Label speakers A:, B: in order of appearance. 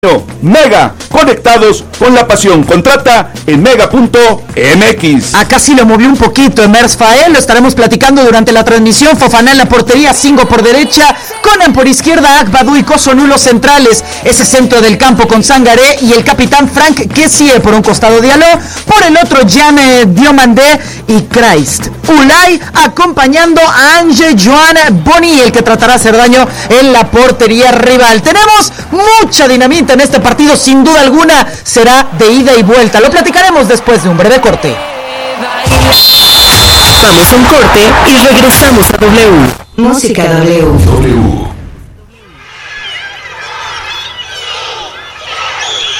A: Mega, conectados con la pasión. Contrata en mega.mx.
B: Acá sí lo movió un poquito Emers Fael, lo estaremos platicando durante la transmisión. Fofana en la portería, Singo por derecha, Conan por izquierda, Agbadou y Cossonu los centrales. Ese centro del campo con Sangaré y el capitán Frank Kessie por un costado, Diallo, por el otro Jan Diomandé y Christ Ulay acompañando a Ange Joan Boni, el que tratará de hacer daño en la portería rival. Tenemos mucha dinamita en este partido, sin duda alguna será de ida y vuelta. Lo platicaremos después de un breve corte.
C: Vamos a un corte y regresamos a W.
D: Música W.